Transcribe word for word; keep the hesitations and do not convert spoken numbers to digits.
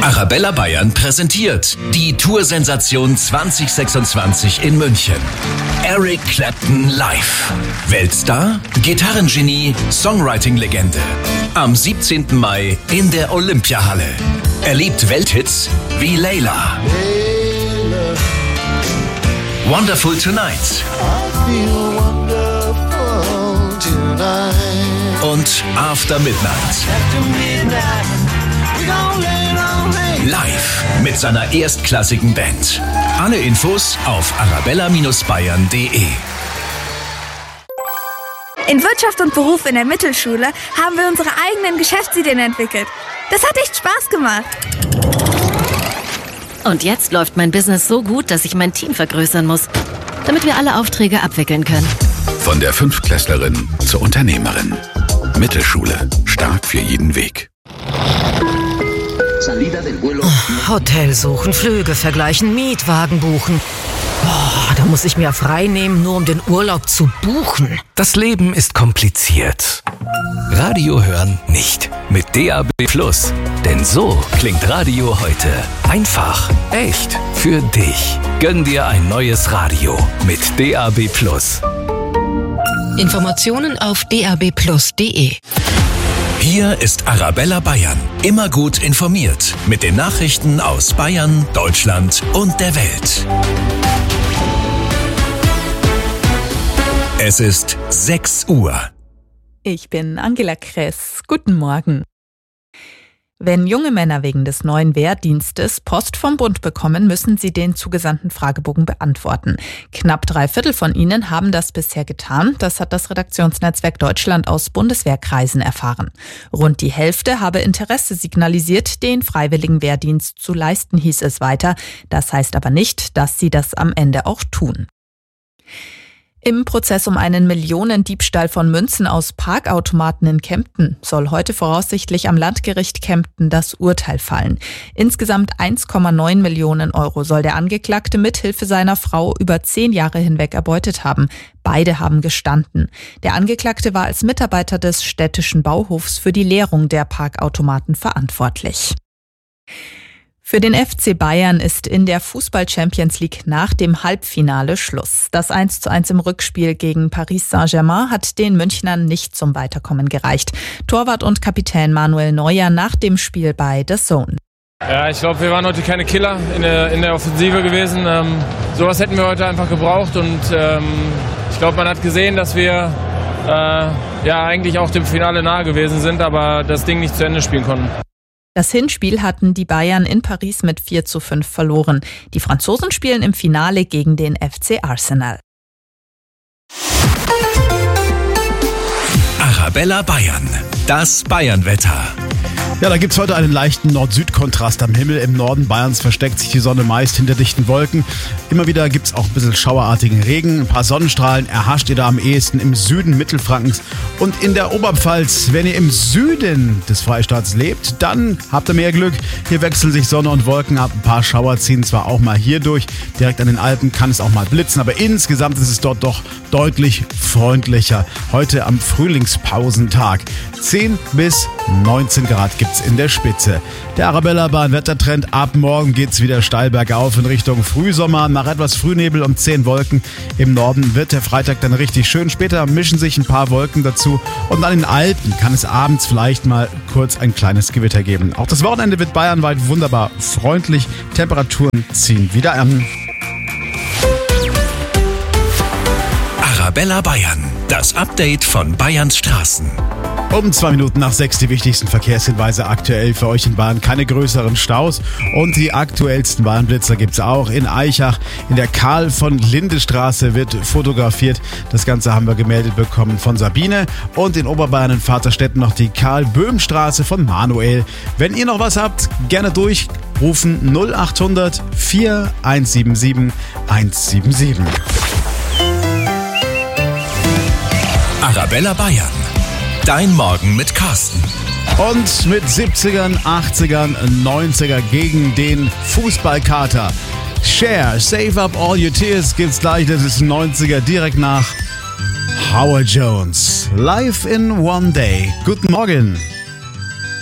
Arabella Bayern präsentiert die Toursensation zwanzig sechsundzwanzig in München. Eric Clapton live. Weltstar, Gitarrengenie, Songwriting-Legende. Am siebzehnten Mai in der Olympiahalle. Erlebt Welthits wie Layla, Wonderful Tonight und After Midnight. Live mit seiner erstklassigen Band. Alle Infos auf arabella Bindestrich bayern punkt de. In Wirtschaft und Beruf in der Mittelschule haben wir unsere eigenen Geschäftsideen entwickelt. Das hat echt Spaß gemacht. Und jetzt läuft mein Business so gut, dass ich mein Team vergrößern muss, damit wir alle Aufträge abwickeln können. Von der Fünftklässlerin zur Unternehmerin. Mittelschule. Stark für jeden Weg. Hotel suchen, Flüge vergleichen, Mietwagen buchen. Oh, da muss ich mir frei nehmen, nur um den Urlaub zu buchen. Das Leben ist kompliziert. Radio hören nicht. Mit D A B Plus. Denn so klingt Radio heute. Einfach, echt, für dich. Gönn dir ein neues Radio mit D A B Plus. Informationen auf d a b plus punkt de. Hier ist Arabella Bayern. Immer gut informiert. Mit den Nachrichten aus Bayern, Deutschland und der Welt. Es ist sechs Uhr. Ich bin Angela Kress. Guten Morgen. Wenn junge Männer wegen des neuen Wehrdienstes Post vom Bund bekommen, müssen sie den zugesandten Fragebogen beantworten. Knapp drei Viertel von ihnen haben das bisher getan. Das hat das Redaktionsnetzwerk Deutschland aus Bundeswehrkreisen erfahren. Rund die Hälfte habe Interesse signalisiert, den freiwilligen Wehrdienst zu leisten, hieß es weiter. Das heißt aber nicht, dass sie das am Ende auch tun. Im Prozess um einen Millionendiebstahl von Münzen aus Parkautomaten in Kempten soll heute voraussichtlich am Landgericht Kempten das Urteil fallen. Insgesamt eins Komma neun Millionen Euro soll der Angeklagte mithilfe seiner Frau über zehn Jahre hinweg erbeutet haben. Beide haben gestanden. Der Angeklagte war als Mitarbeiter des städtischen Bauhofs für die Leerung der Parkautomaten verantwortlich. Für den F C Bayern ist in der Fußball-Champions League nach dem Halbfinale Schluss. Das eins zu eins im Rückspiel gegen Paris Saint-Germain hat den Münchnern nicht zum Weiterkommen gereicht. Torwart und Kapitän Manuel Neuer nach dem Spiel bei The Zone. Ja, ich glaube, wir waren heute keine Killer in der, in der Offensive gewesen. Ähm, sowas hätten wir heute einfach gebraucht und ähm, ich glaube, man hat gesehen, dass wir äh, ja eigentlich auch dem Finale nahe gewesen sind, aber das Ding nicht zu Ende spielen konnten. Das Hinspiel hatten die Bayern in Paris mit vier zu fünf verloren. Die Franzosen spielen im Finale gegen den F C Arsenal. Arabella Bayern. Das Bayernwetter. Ja, da gibt's heute einen leichten Nord-Süd-Kontrast am Himmel. Im Norden Bayerns versteckt sich die Sonne meist hinter dichten Wolken. Immer wieder gibt's auch ein bisschen schauerartigen Regen. Ein paar Sonnenstrahlen erhascht ihr da am ehesten im Süden Mittelfrankens und in der Oberpfalz. Wenn ihr im Süden des Freistaats lebt, dann habt ihr mehr Glück. Hier wechseln sich Sonne und Wolken ab. Ein paar Schauer ziehen zwar auch mal hier durch. Direkt an den Alpen kann es auch mal blitzen, aber insgesamt ist es dort doch deutlich freundlicher. Heute am Frühlingspausentag. zehn bis neunzehn Grad gibt's in der Spitze. Der Arabella Bahn Wettertrend. Ab morgen geht's wieder steil bergauf in Richtung Frühsommer. Nach etwas Frühnebel und zehn Wolken im Norden wird der Freitag dann richtig schön. Später mischen sich ein paar Wolken dazu. Und an den Alpen kann es abends vielleicht mal kurz ein kleines Gewitter geben. Auch das Wochenende wird bayernweit wunderbar freundlich. Temperaturen ziehen wieder an. Arabella Bayern. Das Update von Bayerns Straßen. Um zwei Minuten nach sechs die wichtigsten Verkehrshinweise aktuell für euch in Bayern. Keine größeren Staus und die aktuellsten Bahnblitzer gibt's auch in Aichach. In der Karl von Linde Straße wird fotografiert. Das Ganze haben wir gemeldet bekommen von Sabine. Und in Oberbayern in Vaterstetten noch die Karl-Böhm-Straße von Manuel. Wenn ihr noch was habt, gerne durchrufen null achthundert vier eins sieben sieben eins sieben sieben. Arabella Bayern. Dein Morgen mit Carsten. Und mit siebzigern, achtzigern, neunzigern gegen den Fußballkater. Share, Save Up All Your Tears gibt's gleich, das ist neunziger direkt nach Howard Jones. Live in One Day. Guten Morgen.